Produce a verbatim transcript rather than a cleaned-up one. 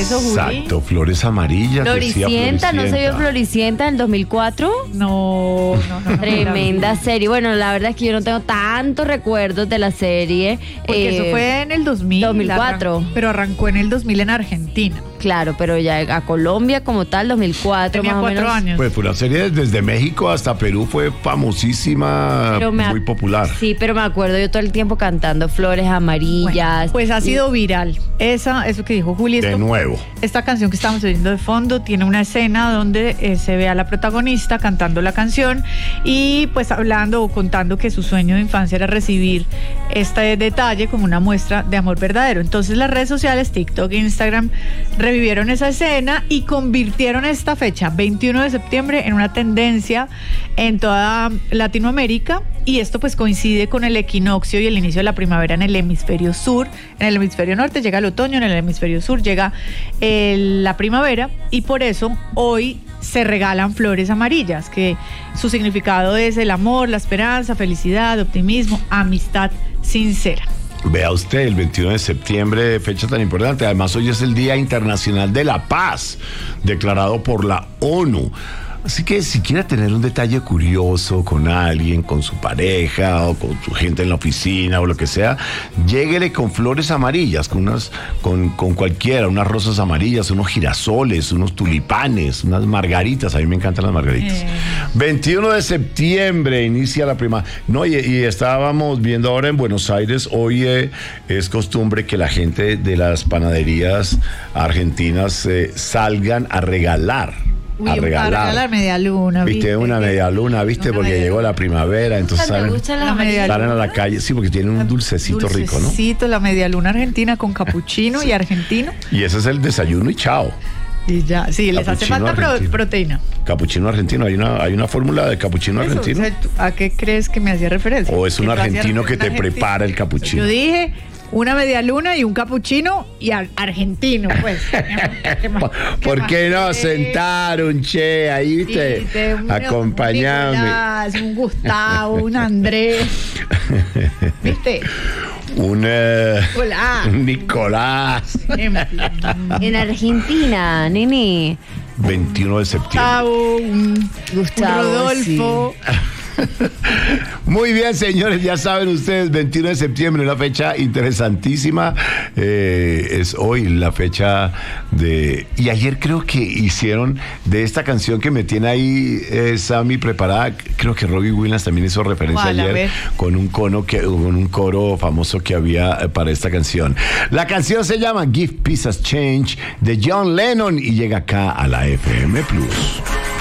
eso, Juli? Exacto, Flores Amarillas. Floricienta, ¿no se vio Floricienta en el dos mil cuatro? No, no, no. no Tremenda serie. Bueno, la verdad es que yo no tengo tantos recuerdos de la serie. Porque eh, eso fue en el dos mil. dos mil cuatro. Arran- pero arrancó en el dos mil en Argentina. Claro, pero ya a Colombia como tal, dos mil cuatro Tenía más cuatro o menos. años. Pues fue una serie desde México hasta Perú, fue famosísima, Pero me muy ac- popular. Sí, pero me acuerdo yo todo el tiempo cantando Flores Amarillas. Bueno, pues ha sido viral. Esa, eso que dijo Juli. De esto- nuevo. Esta canción que estamos oyendo de fondo tiene una escena donde eh, se ve a la protagonista cantando la canción y pues hablando o contando que su sueño de infancia era recibir este detalle como una muestra de amor verdadero. Entonces las redes sociales, TikTok e Instagram, revivieron esa escena y convirtieron esta fecha, veintiuno de septiembre, en una tendencia en toda Latinoamérica. Y esto pues coincide con el equinoccio y el inicio de la primavera en el hemisferio sur. En el hemisferio norte llega el otoño, en el hemisferio sur llega el- la primavera, y por eso hoy se regalan flores amarillas, que su significado es el amor, la esperanza, felicidad, optimismo, amistad sincera. Vea usted, el veintiuno de septiembre, fecha tan importante. Además, hoy es el Día Internacional de la Paz, declarado por la ONU. Así que si quiere tener un detalle curioso con alguien, con su pareja o con su gente en la oficina o lo que sea, lléguele con flores amarillas, con unas, con, con cualquiera, unas rosas amarillas, unos girasoles, unos tulipanes, unas margaritas. A mí me encantan las margaritas. Eh. veintiuno de septiembre inicia la primavera. No, y, y estábamos viendo ahora en Buenos Aires, hoy eh, es costumbre que la gente de las panaderías argentinas eh, salgan a regalar. Uy, a un- regalar. a regalar media luna. Viste, una media luna, viste, Una porque media llegó luna. la primavera, entonces Me salen, gustan las La media amarillas. salen a la calle, sí, porque tienen un dulcecito, rico, ¿no? Dulcecito, la media luna argentina con capuchino y argentino. Y ese es el desayuno y chao. Y ya, sí, les hace Capuchino falta pro- argentino. proteína. Capuchino argentino, hay una, hay una fórmula de capuchino Eso, argentino. o sea, ¿tú- ¿a qué crees que me hacía referencia? O es un Que tú hacías argentino que te referencia a un prepara el argentino. capuchino. Yo dije una media luna y un capuchino y ar- argentino, pues. ¿Qué más? ¿Por más? qué no Eh, sentar un che ahí, viste? sí, te- un- Acompañame. Un Nicolás, un Gustavo, un Andrés. ¿Viste? Un, eh, Hola. un Nicolás. En fin. En Argentina, nene. veintiuno de septiembre. Gustavo, un, Gustavo, un Rodolfo. Muy bien, señores, ya saben ustedes, veintiuno de septiembre, una fecha interesantísima. Eh, es hoy la fecha de... Y ayer creo que hicieron de esta canción que me tiene ahí eh, Sammy preparada, creo que Robbie Williams también hizo referencia ¿Cuál? A ayer ver. con un, cono que, con un coro famoso que había eh, para esta canción. La canción se llama Give Peace a Change de John Lennon y llega acá a la F M Plus.